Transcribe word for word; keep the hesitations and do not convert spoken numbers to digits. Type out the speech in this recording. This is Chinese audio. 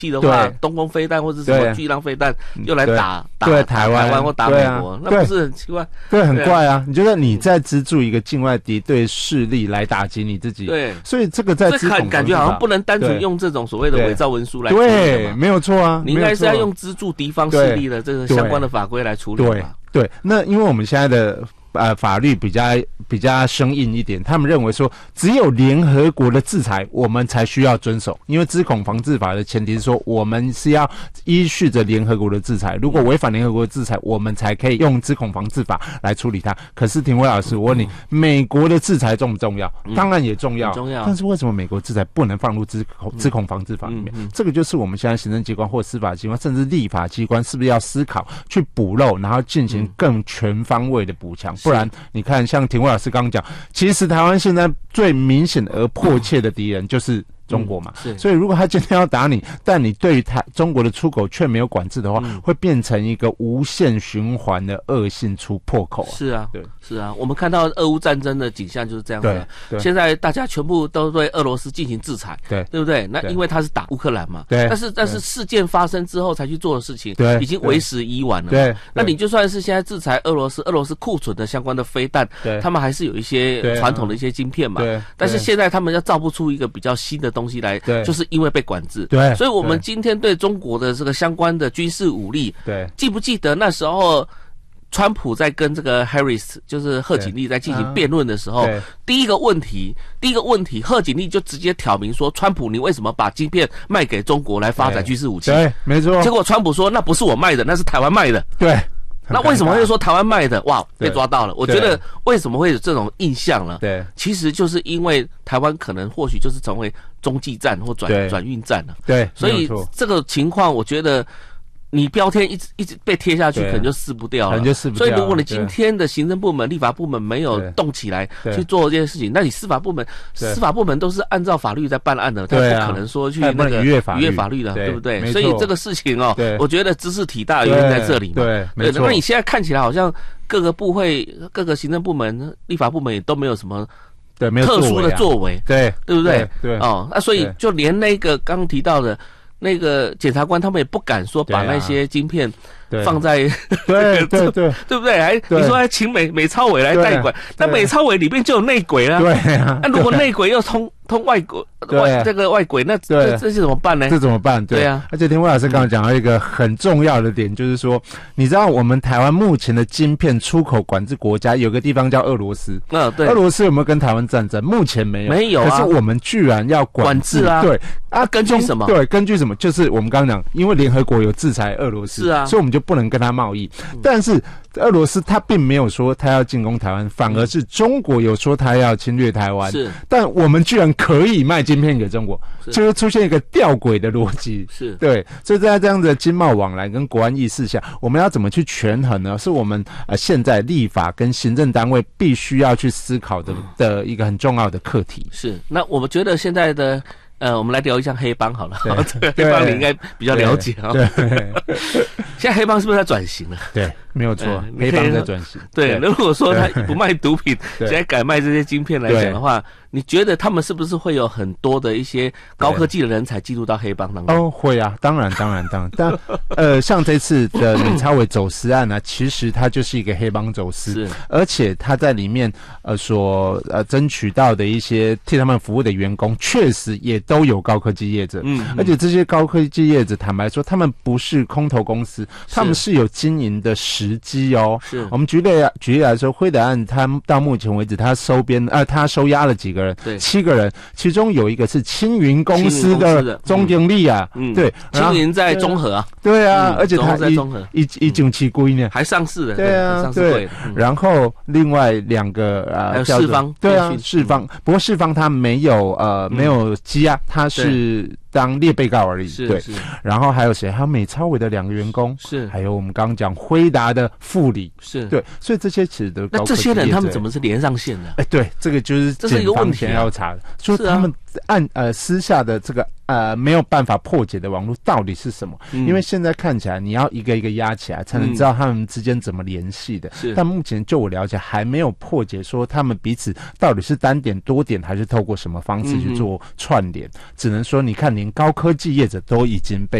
的话，东风飞弹或者什么巨浪飞弹又来打打对台湾台湾或打美国，那不是很奇怪？ 对，很怪啊！你觉得你在资助一个境外敌对势力来打击你自己？对，所以这个在资恐感觉好像不能单纯用这种所谓的伪造文书来处理。 对，没有错啊， 你应该是要用资助敌方势力的这个相关的法规来处理吧？ 对，那因为我们现在的。呃，法律比较比较生硬一点，他们认为说，只有联合国的制裁，我们才需要遵守。因为资恐防治法的前提是说，我们是要依序着联合国的制裁，如果违反联合国的制裁，我们才可以用资恐防治法来处理它。可是庭辉老师，我问你，美国的制裁重不重要？当然也重要， 重要。 但是为什么美国制裁不能放入资恐资恐防治法里面？这个就是我们现在行政机关或司法机关，甚至立法机关，是不是要思考去补漏，然后进行更全方位的补强？不然，你看。像庭辉老师刚刚讲，其实台湾现在最明显而迫切的敌人就是中国嘛，嗯、所以如果他今天要打你，但你对于台中国的出口却没有管制的话，嗯、会变成一个无限循环的恶性出破口、啊。 是啊，对，是啊，我们看到俄乌战争的景象就是这样的。现在大家全部都对俄罗斯进行制裁，对，对不对？那因为他是打乌克兰嘛，对。但是但是事件发生之后才去做的事情，对，已经为时已晚了。对，那你就算是现在制裁俄罗斯，俄罗斯库存的相关的飞弹，对，他们还是有一些传统的一些晶片嘛，对。但是现在他们要造不出一个比较新的东西来。对，就是因为被管制，对，所以我们今天对中国的这个相关的军事武力，对，记不记得那时候川普在跟这个 Harris， 就是贺锦丽在进行辩论的时候，第一个问题，第一个问题，贺锦丽就直接挑明说，川普，你为什么把晶片卖给中国来发展军事武器？ 对，没错。 结果川普说，那不是我卖的，那是台湾卖的。对。那为什么会说台湾卖的？哇，被抓到了！我觉得为什么会有这种印象呢？对，其实就是因为台湾可能或许就是成为中继站或转转运站了。对，所以这个情况，我觉得你标签一直一直被贴下去，可能就撕不掉了。可能就撕不掉。所以如果你今天的行政部门、立法部门没有动起来去做这件事情，那你司法部门、司法部门都是按照法律在办案的，他不可能说去那个逾越法律、逾越法律的，对不对？所以这个事情哦，我觉得知识体大原因在这里嘛。对，没错。那你现在看起来好像各个部会、各个行政部门、立法部门也都没有什么。对，没有特殊的作为，对，对不对？对，哦，那所以就连那个刚刚提到的那个检察官，他们也不敢说把那些晶片放在对对对， 对不对？还你说还请美美超伟来代管，那美超伟里面就有内鬼啊，对啊，那如果内鬼又通通外国外这个外鬼，那这这是怎么办呢？ 这怎么办？对啊，而且庭辉老师刚刚讲到一个很重要的点，就是说，你知道我们台湾目前的晶片出口管制国家有个地方叫俄罗斯，嗯，对，俄罗斯有没有跟台湾战争？目前没有，没有啊。可是我们居然要管制啊？对啊，根据什么？对，根据什么？就是我们刚刚讲，因为联合国有制裁俄罗斯，是啊，所以我们就不能跟他贸易。但是俄罗斯他并没有说他要进攻台湾，反而是中国有说他要侵略台湾，是，但我们居然可以卖晶片给中国，就会出现一个吊诡的逻辑，是对，所以在这样的经贸往来跟国安意识下，我们要怎么去权衡呢？是我们呃现在立法跟行政单位必须要去思考的的一个很重要的课题。是，那我们觉得现在的。呃，我们来聊一下黑帮好了。对，黑帮你应该比较了解啊。对，现在黑帮是不是在转型了？对，没有错，黑帮在转型。对，如果说他不卖毒品，现在改卖这些晶片来讲的话，你觉得他们是不是会有很多的一些高科技的人才进入到黑帮当中？哦，会啊，当然，当然，当然。但呃，像这次的美超伟走私案呢、啊，其实他就是一个黑帮走私，是，而且他在里面呃所呃争取到的一些替他们服务的员工，确实也都有高科技业者，嗯，而且这些高科技业者，坦白说，他们不是空头公司，他们是有经营的时机哦。是，我们举例举例来说，辉达案，他到目前为止，他收编呃，他收押了几个人？对，七个人，其中有一个是青云公司的总经理啊，嗯，对，青云在中和啊，对啊，嗯、而且他在中和一一九七归呢，还上市了，对啊，上市对，嗯、然后另外两个啊，还有世方，对啊，世方，不过世方他没有呃、嗯、没有羁押，他是当列被告而已，是，对，然后还有谁？还有美超伟的两个员工，是，还有我们刚刚讲辉达的副理，是，对，所以这些其实都那这些人他们怎么是连上线的？哎，对，这个就是这是一个问题要查的，说他们按呃私下的这个呃没有办法破解的网络到底是什么？嗯、因为现在看起来你要一个一个压起来，才能知道他们之间怎么联系的。是、嗯，但目前就我了解，还没有破解说他们彼此到底是单点、多点，还是透过什么方式去做串联。嗯、只能说，你看，连高科技业者都已经被